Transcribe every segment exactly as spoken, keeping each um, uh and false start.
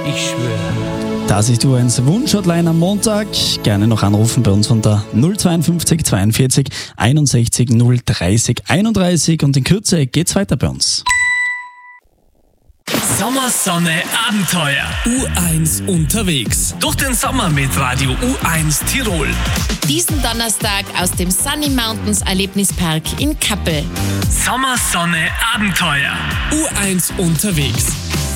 Ich schwöre. Das ist U eins Wunsch-Hotline am Montag. Gerne noch anrufen bei uns unter null zweiundfünfzig zweiundvierzig einundsechzig null dreißig einunddreißig und in Kürze geht's weiter bei uns. Sommer, Sonne, Abenteuer. U eins unterwegs. Durch den Sommer mit Radio U eins Tirol. Diesen Donnerstag aus dem Sunny Mountains Erlebnispark in Kappel. Sommer, Sonne, Abenteuer. U eins unterwegs.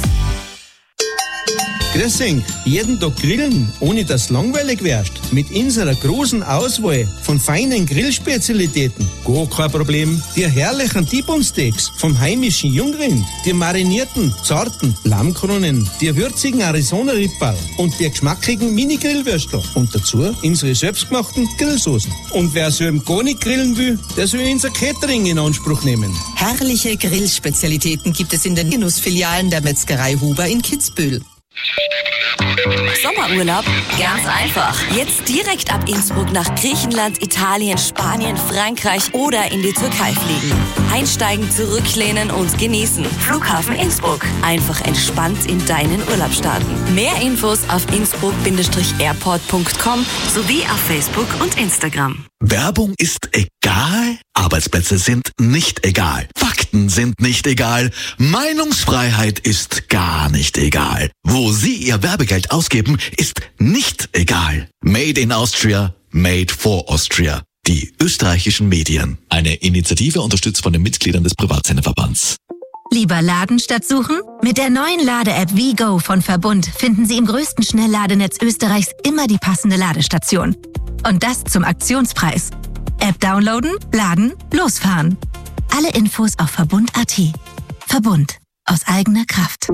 Grüß euch, jeden Tag grillen, ohne dass langweilig wärst. Mit unserer großen Auswahl von feinen Grillspezialitäten. Gar kein Problem. Die herrlichen T-Bone-Steaks vom heimischen Jungrind, die marinierten, zarten Lammkronen, die würzigen Arizona-Ripperl und die geschmackigen Mini-Grillwürstel. Und dazu unsere selbstgemachten Grillsoßen. Und wer so eben gar nicht grillen will, der soll unser Catering in Anspruch nehmen. Herrliche Grillspezialitäten gibt es in den Genussfilialen der Metzgerei Huber in Kitzbühel. Sommerurlaub? Ganz einfach. Jetzt direkt ab Innsbruck nach Griechenland, Italien, Spanien, Frankreich oder in die Türkei fliegen. Einsteigen, zurücklehnen und genießen. Flughafen Innsbruck. Einfach entspannt in deinen Urlaub starten. Mehr Infos auf innsbruck airport punkt com sowie auf Facebook und Instagram. Werbung ist egal, Arbeitsplätze sind nicht egal, Fakten sind nicht egal, Meinungsfreiheit ist gar nicht egal. Wo Sie Ihr Werbegeld ausgeben, ist nicht egal. Made in Austria, made for Austria. Die österreichischen Medien. Eine Initiative unterstützt von den Mitgliedern des Privatsenderverbands. Lieber laden statt suchen? Mit der neuen Lade-App WeGo von Verbund finden Sie im größten Schnellladenetz Österreichs immer die passende Ladestation. Und das zum Aktionspreis. App downloaden, laden, losfahren. Alle Infos auf verbund punkt at. Verbund. Aus eigener Kraft.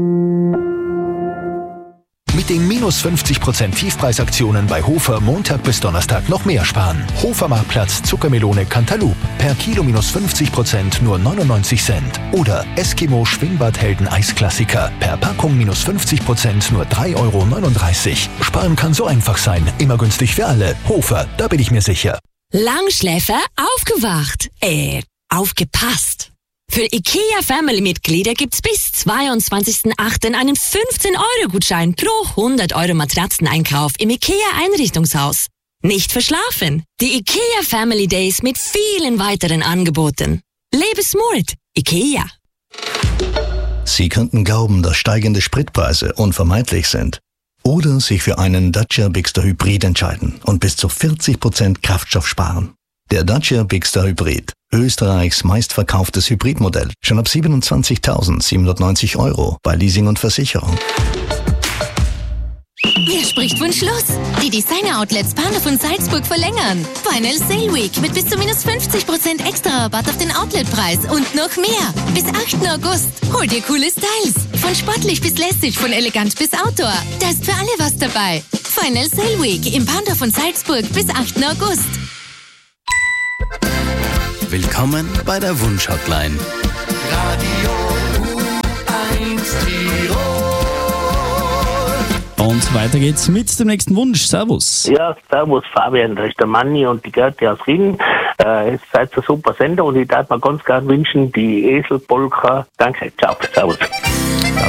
Mit den minus fünfzig Prozent Tiefpreisaktionen bei Hofer Montag bis Donnerstag noch mehr sparen. Hofer Marktplatz Zuckermelone Cantaloupe. Per Kilo minus fünfzig Prozent nur neunundneunzig Cent. Oder Eskimo Schwimmbadhelden Eisklassiker. Per Packung minus fünfzig Prozent nur drei Euro neununddreißig. Sparen kann so einfach sein. Immer günstig für alle. Hofer, da bin ich mir sicher. Langschläfer aufgewacht. Äh, aufgepasst. Für IKEA Family-Mitglieder gibt's bis zweiundzwanzigsten achten einen fünfzehn Euro Gutschein pro hundert Euro Matratzeneinkauf im IKEA Einrichtungshaus. Nicht verschlafen. Die IKEA Family Days mit vielen weiteren Angeboten. Lebe smart. IKEA. Sie könnten glauben, dass steigende Spritpreise unvermeidlich sind. Oder sich für einen Dacia Bigster Hybrid entscheiden und bis zu vierzig Prozent Kraftstoff sparen. Der Dacia Bigster Hybrid, Österreichs meistverkauftes Hybridmodell, schon ab siebenundzwanzigtausendsiebenhundertneunzig Euro bei Leasing und Versicherung. Wer spricht von Schluss? Die Designer-Outlets Bahnhof und Salzburg verlängern. Final Sale Week mit bis zu minus fünfzig Prozent extra Rabatt auf den Outletpreis und noch mehr. Bis achten August. Hol dir coole Styles. Von sportlich bis lässig, von elegant bis Outdoor. Da ist für alle was dabei. Final Sale Week im Bahnhof und Salzburg bis achten August. Willkommen bei der Wunsch-Hotline. Radio U eins Tirol. Und weiter geht's mit dem nächsten Wunsch. Servus. Ja, servus Fabian, da ist der Manni und die Gerti aus Rieden. Äh, es seid ein super Sender und ich darf mir ganz gern wünschen, die Eselpolka. Danke, ciao, servus.